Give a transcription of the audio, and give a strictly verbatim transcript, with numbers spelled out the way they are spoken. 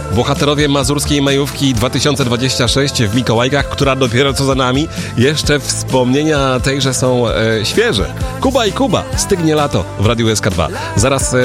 Bohaterowie mazurskiej majówki dwa tysiące dwudziesty szósty w Mikołajkach, która dopiero co za nami. Jeszcze wspomnienia tejże są e, świeże. Kuba i Kuba, stygnie lato w Radiu S K dwa. Zaraz e,